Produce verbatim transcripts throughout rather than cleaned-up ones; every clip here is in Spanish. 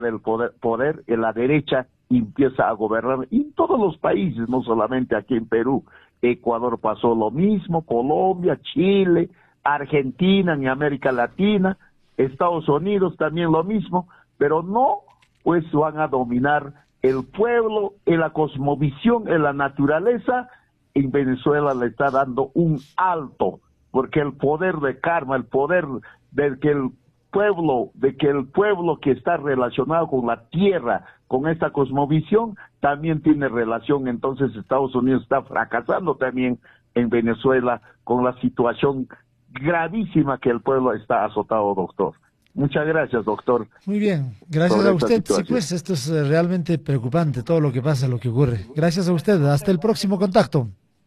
del poder, poder en la derecha empieza a gobernar y en todos los países, no solamente aquí en Perú. Ecuador pasó lo mismo, Colombia, Chile, Argentina, en América Latina, Estados Unidos también lo mismo, pero no, pues van a dominar el pueblo, en la cosmovisión, en la naturaleza. En Venezuela le está dando un alto, porque el poder de karma, el poder de que el pueblo, de que el pueblo que está relacionado con la tierra, con esta cosmovisión, también tiene relación. Entonces Estados Unidos está fracasando también en Venezuela con la situación gravísima que el pueblo está azotado, doctor. Muchas gracias, doctor. Muy bien, gracias a usted. Sí, pues esto es realmente preocupante, todo lo que pasa, lo que ocurre. Gracias a usted, hasta el próximo contacto.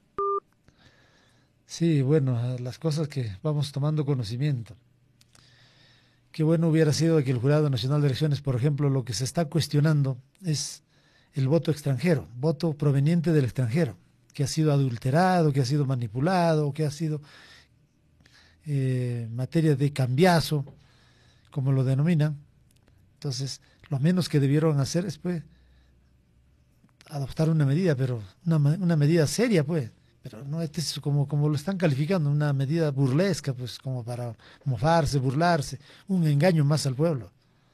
Sí, bueno, las cosas que vamos tomando conocimiento. Qué bueno hubiera sido que el Jurado Nacional de Elecciones, por ejemplo, lo que se está cuestionando es el voto extranjero, voto proveniente del extranjero, que ha sido adulterado, que ha sido manipulado, que ha sido eh, materia de cambiazo, como lo denominan. Entonces, lo menos que debieron hacer es, pues, adoptar una medida, pero una, una medida seria, pues. Pero no, este es como, como lo están calificando, una medida burlesca, pues, como para mofarse, burlarse, un engaño más al pueblo.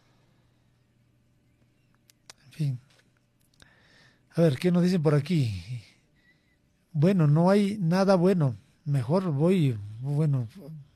En fin. A ver, ¿qué nos dicen por aquí? Bueno, no hay nada bueno. Mejor voy, bueno,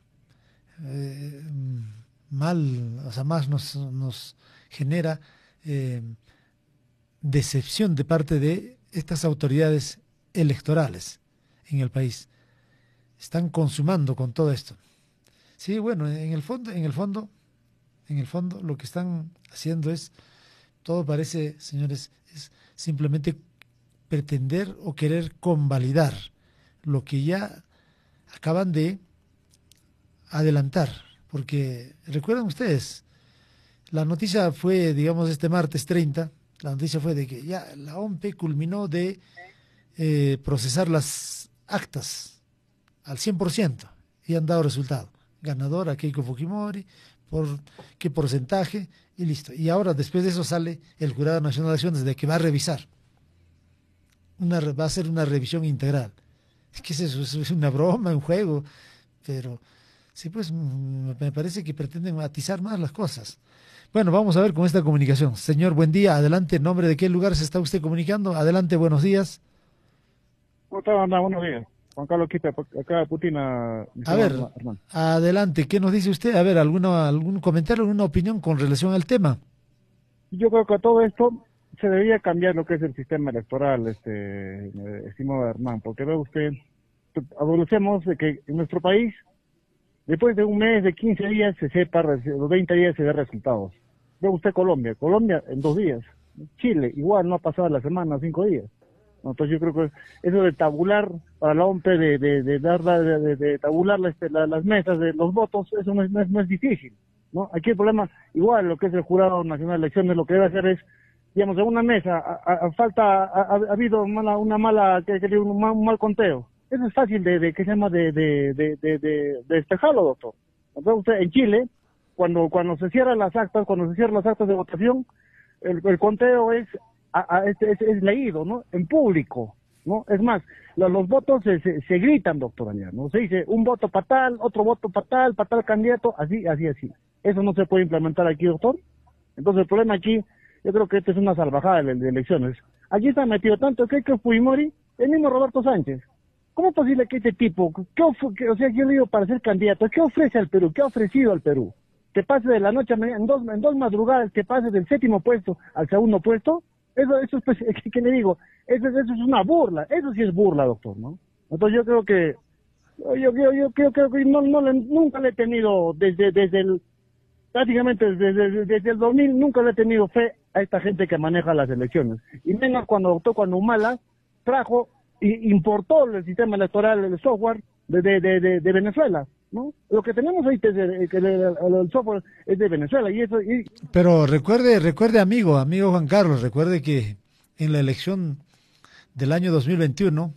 eh, mal, o sea, más nos, nos genera eh, decepción de parte de estas autoridades electorales en el país. Están consumando con todo esto. Sí, bueno, en el fondo, en el fondo, en el fondo, lo que están haciendo es, todo parece, señores, es simplemente pretender o querer convalidar lo que ya acaban de adelantar. Porque, recuerdan ustedes, la noticia fue, digamos, este martes treinta, la noticia fue de que ya la O M P culminó de eh, procesar las actas al cien por ciento y han dado resultado. Ganadora Keiko Fujimori, por qué porcentaje, y listo. Y ahora, después de eso, sale el Jurado Nacional de Elecciones de que va a revisar. Una, va a hacer una revisión integral. ¿Qué es eso? Es una broma, un juego, pero sí, pues me parece que pretenden atizar más las cosas. Bueno, vamos a ver con esta comunicación. Señor, buen día, adelante, ¿en nombre de qué lugar se está usted comunicando? Adelante, buenos días. ¿Cómo está, Ana? Buenos días. Juan Carlos Quita, acá de Putina. A ver, hermano, adelante, ¿qué nos dice usted? A ver, ¿alguna, algún comentario, alguna opinión con relación al tema? Yo creo que a todo esto se debería cambiar lo que es el sistema electoral, este, estimado Hernán, porque ve usted, adolecemos de que en nuestro país, después de un mes, de quince días, se sepa, los veinte días se da resultados. Ve usted Colombia, Colombia en dos días. Chile, igual, no ha pasado la semana, cinco días. Entonces yo creo que eso de tabular para la O M P, de, de, de dar de, de, de tabular este, la, las mesas de los votos, eso no es, no es, no es difícil, ¿no? Aquí el problema, igual lo que es el Jurado Nacional de Elecciones, lo que debe hacer es, digamos, en una mesa, a, a, a falta, ha, ha habido mala, una mala, que, que, un, mal, un mal conteo. Eso es fácil de, de que se llama de, de, de, de, de, de despejarlo, doctor. Entonces usted, en Chile, cuando, cuando se cierran las actas, cuando se cierran las actas de votación, el, el conteo es A, a, es, es, es leído, ¿no? En público, ¿no? Es más, lo, los votos se, se, se gritan, doctor Aniar, ¿no? Se dice un voto para tal, otro voto para tal, para tal candidato, así, así, así. Eso no se puede implementar aquí, doctor. Entonces el problema aquí, yo creo que esta es una salvajada de, de elecciones. Aquí está metido tanto que que Fujimori, el mismo Roberto Sánchez. ¿Cómo es posible que este tipo, qué of, que, o sea, yo le digo para ser candidato, ¿qué ofrece al Perú? ¿Qué ha ofrecido al Perú? Que pase de la noche a mañana, en dos, en dos madrugadas, que pase del séptimo puesto al segundo puesto. Eso, eso es, pues, ¿qué, qué le digo? Eso, eso es una burla, eso sí es burla, doctor, ¿no? Entonces yo creo que, yo, yo, yo creo, creo que no, no le, nunca le he tenido, desde, desde el, prácticamente desde, desde el dos mil, nunca le he tenido fe a esta gente que maneja las elecciones. Y menos cuando, doctor, cuando Humala trajo y importó el sistema electoral, el software de, de, de, de, de Venezuela, ¿no? Lo que tenemos ahí es de, que el, el, el software es de Venezuela y eso. Y... Pero recuerde, recuerde amigo, amigo Juan Carlos, recuerde que en la elección del año dos mil veintiuno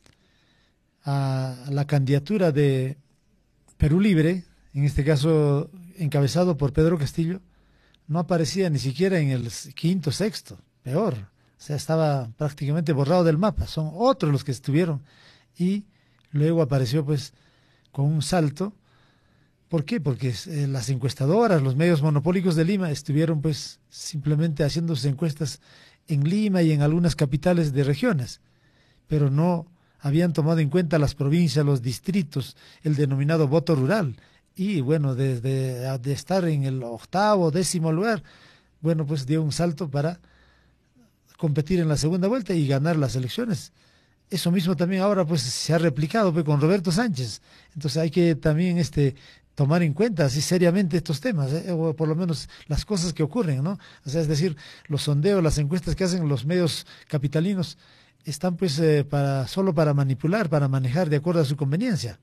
a la candidatura de Perú Libre, en este caso encabezado por Pedro Castillo, no aparecía ni siquiera en el quinto, sexto, peor. O sea, estaba prácticamente borrado del mapa. Son otros los que estuvieron. Y luego apareció pues con un salto. ¿Por qué? Porque eh, las encuestadoras, los medios monopólicos de Lima estuvieron pues simplemente haciendo sus encuestas en Lima y en algunas capitales de regiones, pero no habían tomado en cuenta las provincias, los distritos, el denominado voto rural. Y bueno, desde de estar en el octavo, décimo lugar, bueno, pues dio un salto para competir en la segunda vuelta y ganar las elecciones. Eso mismo también ahora pues se ha replicado pues, con Roberto Sánchez. Entonces hay que también este tomar en cuenta así seriamente estos temas, ¿eh? O por lo menos las cosas que ocurren, ¿no? O sea, es decir, los sondeos, las encuestas que hacen los medios capitalinos están pues eh, para solo para manipular, para manejar de acuerdo a su conveniencia.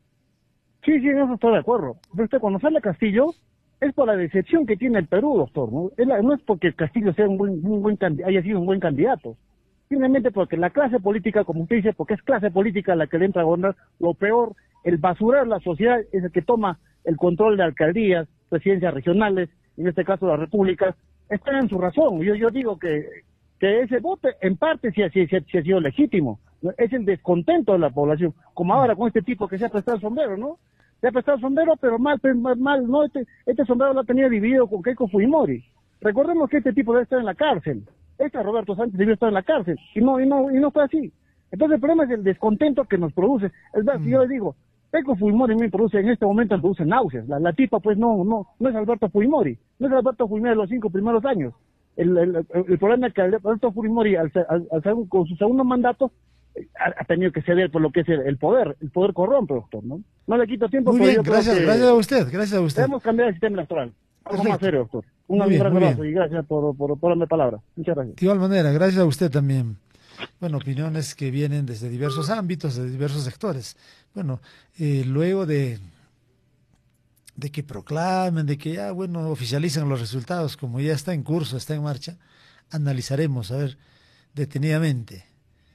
Sí, sí, en eso estoy de acuerdo. Pero usted cuando sale a Castillo es por la decepción que tiene el Perú, doctor, ¿no? Es la, no es porque Castillo sea un buen, un buen haya sido un buen candidato, simplemente porque la clase política, como usted dice, porque es clase política la que le entra a gobernar, lo peor, el basurar la sociedad es el que toma el control de alcaldías, presidencias regionales, en este caso las repúblicas, están en su razón. Yo yo digo que, que ese voto en parte sí, sí, sí, sí ha sido legítimo, ¿no? Es el descontento de la población, como ahora con este tipo que se ha prestado el sombrero, ¿no? Se ha prestado el sombrero, pero mal, mal, mal ¿no? Este, este sombrero lo ha tenido dividido con Keiko Fujimori. Recordemos que este tipo debe estar en la cárcel. Este Roberto Sánchez debió estar en la cárcel, y no, y no, y no fue así. Entonces el problema es el descontento que nos produce. Es verdad, mm. si yo le digo, Keiko Fujimori me produce, en este momento me produce náuseas. La, la tipa pues no, no, no es Alberto Fujimori, no es Alberto Fujimori de los cinco primeros años. El, el, el, el problema es que Alberto Fujimori, al, al, al, con su segundo mandato, ha, ha tenido que ceder por lo que es el, el poder, el poder corrompe, doctor, ¿no? No le quito tiempo. Muy bien, gracias, gracias a usted, gracias a usted. Debemos cambiar el sistema electoral. Algo más serio, doctor. Un gran abrazo y gracias por, por, por darme palabra. Muchas gracias. De igual manera, gracias a usted también. Bueno, opiniones que vienen desde diversos ámbitos, de diversos sectores. Bueno, eh, luego de, de que proclamen, de que ya, bueno, oficializan los resultados, como ya está en curso, está en marcha, analizaremos, a ver, detenidamente,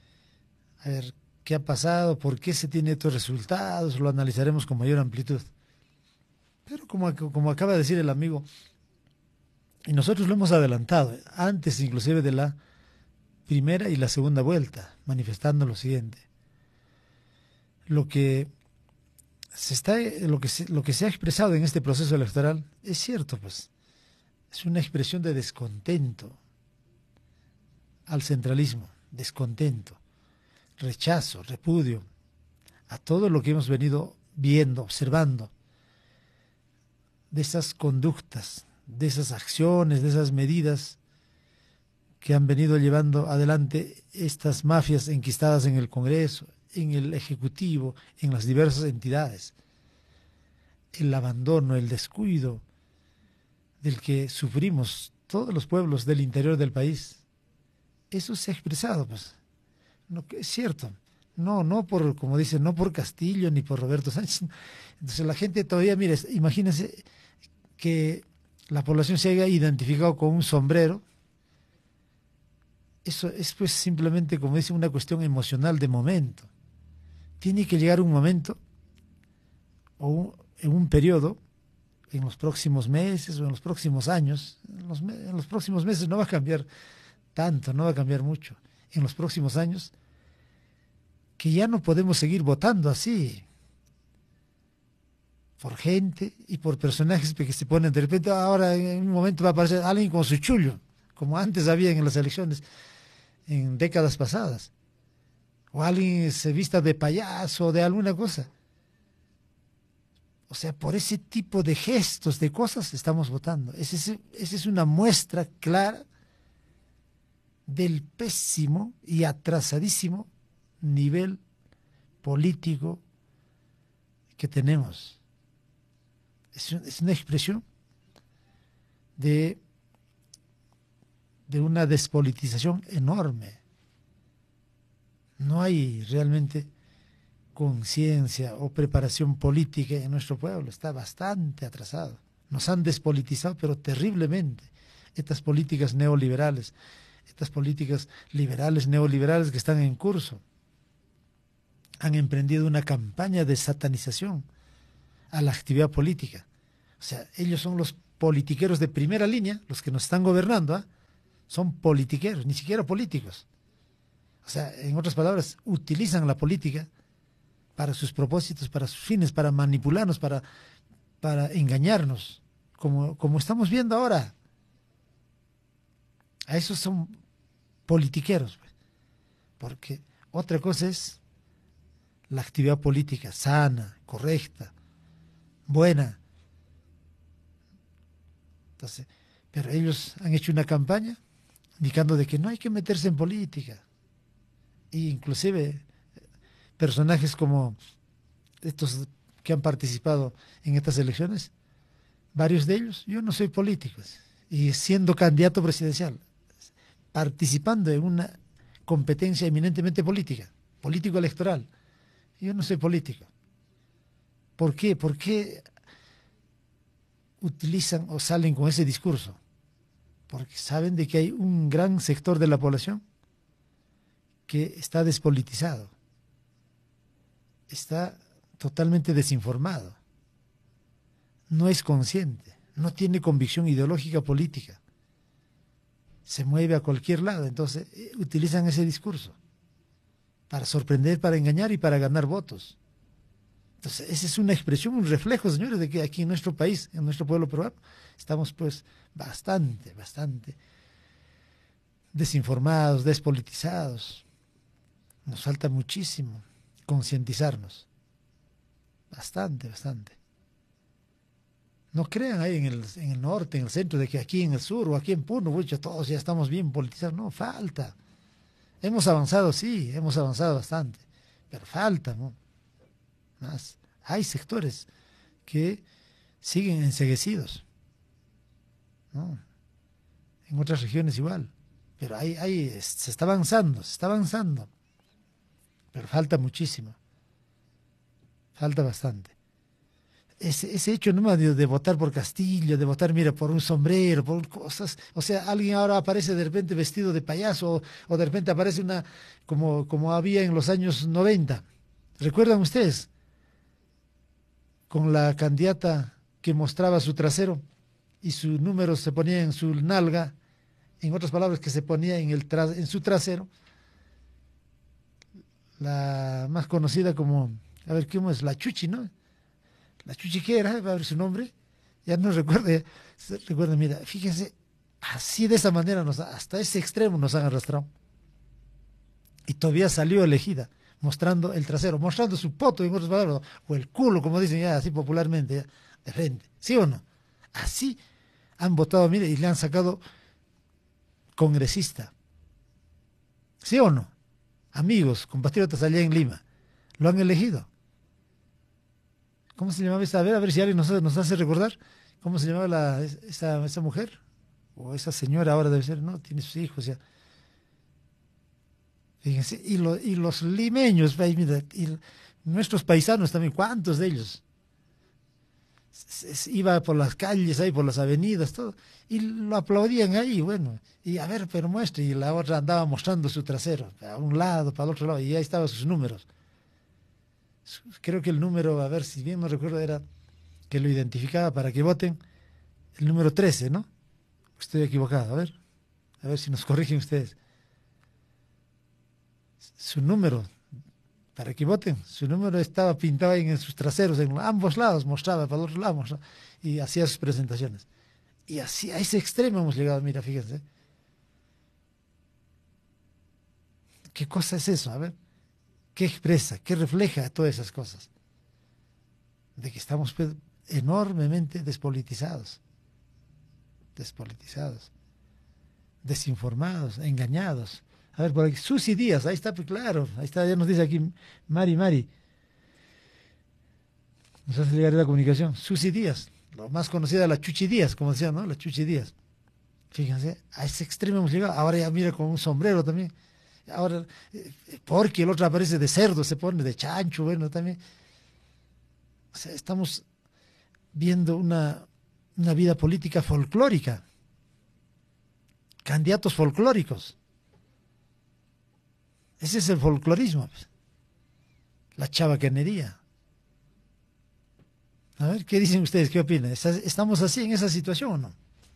a ver qué ha pasado, por qué se tienen estos resultados, lo analizaremos con mayor amplitud. Pero como, como acaba de decir el amigo, y nosotros lo hemos adelantado, antes inclusive de la primera y la segunda vuelta, manifestando lo siguiente: lo que se está, lo que se, lo que se ha expresado en este proceso electoral es cierto, pues, es una expresión de descontento al centralismo, descontento, rechazo, repudio a todo lo que hemos venido viendo, observando, de esas conductas, de esas acciones, de esas medidas que han venido llevando adelante estas mafias enquistadas en el Congreso, en el Ejecutivo, en las diversas entidades. El abandono, el descuido del que sufrimos todos los pueblos del interior del país, eso se ha expresado, pues, no, que es cierto, no, no por, como dicen, no por Castillo ni por Roberto Sánchez. Entonces la gente todavía, mire, imagínense que la población se haya identificado con un sombrero. Eso es pues simplemente, como dice, una cuestión emocional de momento. Tiene que llegar un momento o un, en un periodo, en los próximos meses o en los próximos años, en los, en los próximos meses no va a cambiar tanto, no va a cambiar mucho, en los próximos años, que ya no podemos seguir votando así, por gente y por personajes que se ponen, de repente ahora en un momento va a aparecer alguien con su chullo, como antes había en las elecciones, en décadas pasadas, o alguien se vista de payaso o de alguna cosa. O sea, por ese tipo de gestos, de cosas, estamos votando. Esa es, esa es una muestra clara del pésimo y atrasadísimo nivel político que tenemos. Es, es una expresión de, de una despolitización enorme. No hay realmente conciencia o preparación política en nuestro pueblo, está bastante atrasado. Nos han despolitizado, pero terriblemente, estas políticas neoliberales, estas políticas liberales, neoliberales que están en curso. Han emprendido una campaña de satanización a la actividad política. O sea, ellos son los politiqueros de primera línea, los que nos están gobernando, ¿eh? Son politiqueros, ni siquiera políticos. O sea, en otras palabras, utilizan la política para sus propósitos, para sus fines, para manipularnos, para, para engañarnos, como, como estamos viendo ahora. A esos son politiqueros, porque otra cosa es la actividad política sana, correcta, buena. Entonces, pero ellos han hecho una campaña indicando de que no hay que meterse en política. E inclusive personajes como estos que han participado en estas elecciones, varios de ellos, yo no soy político, y siendo candidato presidencial, participando en una competencia eminentemente política, político electoral, yo no soy político. ¿Por qué? ¿Por qué utilizan o salen con ese discurso? Porque saben de que hay un gran sector de la población que está despolitizado, está totalmente desinformado, no es consciente, no tiene convicción ideológica política, se mueve a cualquier lado. Entonces eh, utilizan ese discurso para sorprender, para engañar y para ganar votos. Entonces esa es una expresión, un reflejo, señores, de que aquí en nuestro país, en nuestro pueblo peruano, estamos pues bastante, bastante desinformados, despolitizados. Nos falta muchísimo concientizarnos. Bastante, bastante. No crean ahí en el, en el norte, en el centro, de que aquí en el sur o aquí en Puno, mucho, todos ya estamos bien politizados. No, falta. Hemos avanzado, sí, hemos avanzado bastante, pero falta, ¿no? Más. Hay sectores que siguen enceguecidos, ¿no? En otras regiones igual, pero ahí, ahí se está avanzando, se está avanzando, pero falta muchísimo, falta bastante. Ese, ese hecho no de, de votar por Castillo, de votar, mira, por un sombrero, por cosas, o sea, alguien ahora aparece de repente vestido de payaso, o, o de repente aparece una, como, como había en los años noventa. ¿Recuerdan ustedes? Con la candidata que mostraba su trasero y su número se ponía en su nalga, en otras palabras, que se ponía en, el tra en su trasero, la más conocida como, a ver, ¿cómo es? La Chuchi, ¿no? La Chuchi, ¿qué era? Va a ver su nombre, ya no recuerdo, ya, recuerda, mira, fíjense, así de esa manera, nos, hasta ese extremo nos han arrastrado. Y todavía salió elegida, mostrando el trasero, mostrando su poto, en otras palabras, o el culo, como dicen ya así popularmente, ya, de frente, ¿sí o no? Así han votado, mire, y le han sacado congresista, ¿sí o no? Amigos, compatriotas allá en Lima, lo han elegido. ¿Cómo se llamaba esa? A ver, a ver si alguien nos, nos hace recordar. ¿Cómo se llamaba la, esa, esa mujer? O esa señora ahora debe ser, ¿no? Tiene sus hijos ya. Fíjense, y, lo, y los limeños, mira, y nuestros paisanos también, ¿cuántos de ellos? Se, se, iba por las calles, ahí por las avenidas, todo, y lo aplaudían ahí, bueno, y a ver, pero muestre, y la otra andaba mostrando su trasero, a un lado, para el otro lado, y ahí estaban sus números. Creo que el número, a ver si bien no recuerdo, era que lo identificaba para que voten, el número trece, ¿no? Estoy equivocado, a ver, a ver si nos corrigen ustedes. Su número, para que voten, su número estaba pintado ahí en sus traseros, en ambos lados, mostraba para el otro lado, mostraba, y hacía sus presentaciones. Y así, a ese extremo hemos llegado, mira, fíjense. ¿Qué cosa es eso? A ver. ¿Qué expresa? ¿Qué refleja todas esas cosas? De que estamos pues, enormemente despolitizados, despolitizados, desinformados, engañados. A ver, por aquí, Susi Díaz, ahí está, pues claro, ahí está, ya nos dice aquí Mari Mari. Nos hace llegar la comunicación. Susi Díaz, lo más conocida, la Chuchi Díaz, como decían, ¿no? La Chuchi Díaz. Fíjense, a ese extremo hemos llegado. Ahora ya mira con un sombrero también. Ahora, eh, porque el otro aparece de cerdo, se pone de chancho, bueno, también. O sea, estamos viendo una, una vida política folclórica. Candidatos folclóricos. Ese es el folclorismo. Pues. La chabacanería. A ver, ¿qué dicen ustedes? ¿Qué opinan? ¿Estamos así en esa situación o no?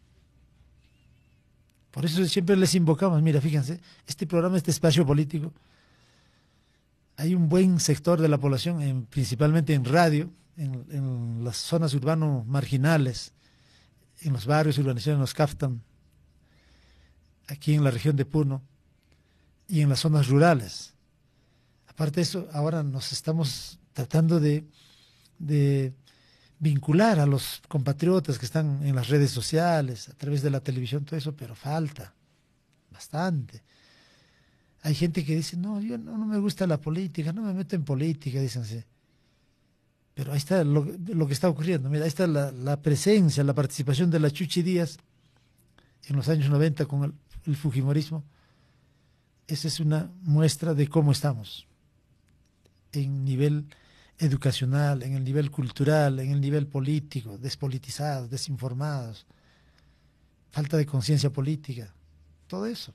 Por eso siempre les invocamos, mira, fíjense, este programa, este espacio político, hay un buen sector de la población, en, principalmente en radio, en, en las zonas urbanos marginales, en los barrios urbanizados, en los Caftan, aquí en la región de Puno, y en las zonas rurales. Aparte de eso, ahora nos estamos tratando de, de vincular a los compatriotas que están en las redes sociales, a través de la televisión, todo eso, pero falta bastante. Hay gente que dice, no, yo no, no me gusta la política, no me meto en política, dicen así. Pero ahí está lo, lo que está ocurriendo. Mira, ahí está la, la presencia, la participación de la Chuchi Díaz en los años noventa con el, el fujimorismo. Esa es una muestra de cómo estamos en nivel educacional, en el nivel cultural, en el nivel político, despolitizados, desinformados, falta de conciencia política, todo eso.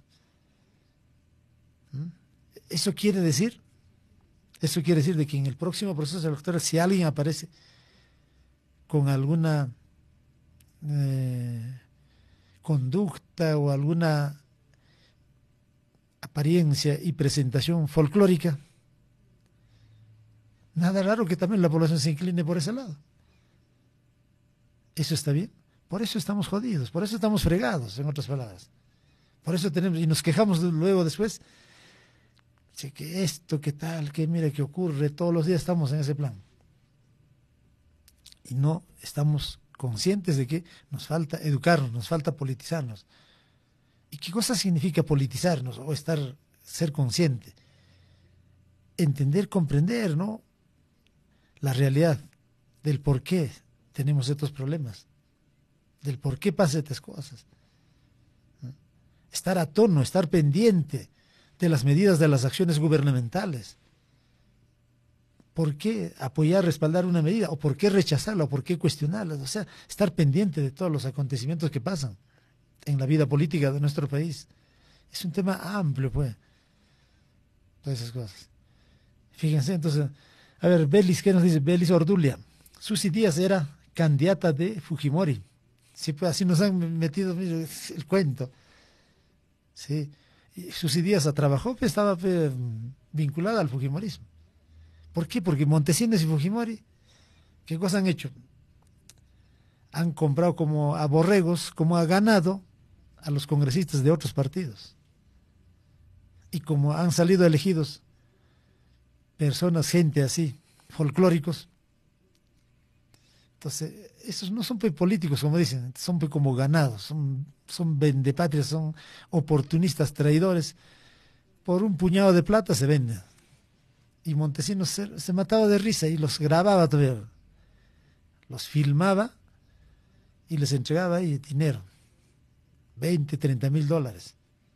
¿Mm? Eso quiere decir, eso quiere decir de que en el próximo proceso electoral, si alguien aparece con alguna eh, conducta o alguna apariencia y presentación folclórica, nada raro que también la población se incline por ese lado. Eso está bien. Por eso estamos jodidos, por eso estamos fregados, en otras palabras. Por eso tenemos, y nos quejamos luego después, que esto, que tal, que mira, que ocurre, todos los días estamos en ese plan. Y no estamos conscientes de que nos falta educarnos, nos falta politizarnos. ¿Y qué cosa significa politizarnos o estar, ser consciente? Entender, comprender, ¿no?, la realidad del por qué tenemos estos problemas, del por qué pasan estas cosas. Estar a tono, estar pendiente de las medidas, de las acciones gubernamentales. ¿Por qué apoyar, respaldar una medida? ¿O por qué rechazarla? ¿O por qué cuestionarla? O sea, estar pendiente de todos los acontecimientos que pasan en la vida política de nuestro país. Es un tema amplio, pues. Todas esas cosas. Fíjense, entonces, a ver, Belis, ¿qué nos dice? Belis Ordulia. Susi Díaz era candidata de Fujimori. Sí, pues así nos han metido, mire, el cuento. Sí. Y Susi Díaz trabajó, pues, estaba pues, vinculada al Fujimorismo. ¿Por qué? Porque Montesinos y Fujimori, ¿qué cosa han hecho? Han comprado como a borregos, como a ganado, a los congresistas de otros partidos. Y como han salido elegidos personas, gente así, folclóricos, entonces, esos no son políticos, como dicen, son como ganados, son, son vendepatrias, son oportunistas, traidores. Por un puñado de plata se venden. Y Montesinos se, se mataba de risa y los grababa todavía. Los filmaba y les entregaba ahí dinero. veinte, treinta mil dólares.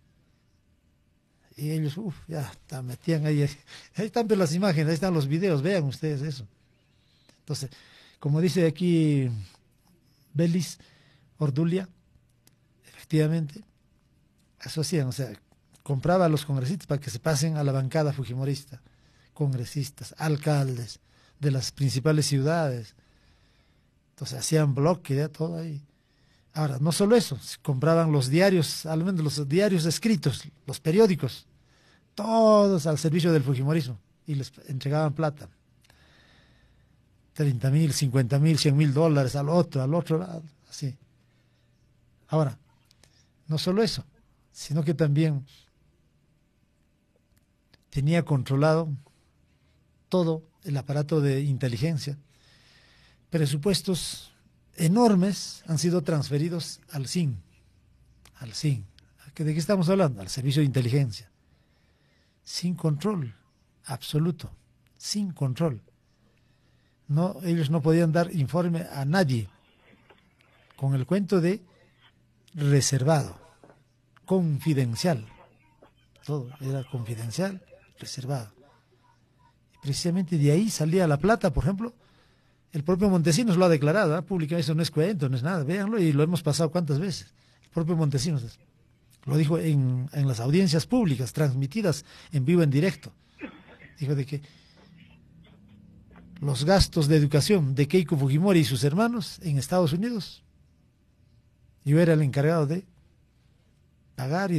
Y ellos, uff, ya, está, metían ahí. Ahí están pues, las imágenes, ahí están los videos, vean ustedes eso. Entonces, como dice aquí Belis Ordulia, efectivamente, eso hacían, o sea, compraba a los congresistas para que se pasen a la bancada fujimorista, congresistas, alcaldes de las principales ciudades. Entonces hacían bloque, ya todo ahí. Ahora, no solo eso, compraban los diarios, al menos los diarios escritos, los periódicos, todos al servicio del fujimorismo, y les entregaban plata. treinta mil, cincuenta mil, cien mil dólares al otro, al otro lado, así. Ahora, no solo eso, sino que también tenía controlado todo el aparato de inteligencia. Presupuestos enormes han sido transferidos al S I N, al S I N. ¿De qué estamos hablando? Al Servicio de Inteligencia. Sin control absoluto, sin control. No, ellos no podían dar informe a nadie, con el cuento de reservado, confidencial. Todo era confidencial, reservado. Y precisamente de ahí salía la plata, por ejemplo. El propio Montesinos lo ha declarado, ¿eh? Públicamente, eso no es cuento, no es nada, véanlo, y lo hemos pasado cuántas veces. El propio Montesinos lo dijo en, en las audiencias públicas, transmitidas en vivo, en directo. Dijo de que los gastos de educación de Keiko Fujimori y sus hermanos en Estados Unidos. Yo era el encargado de pagar y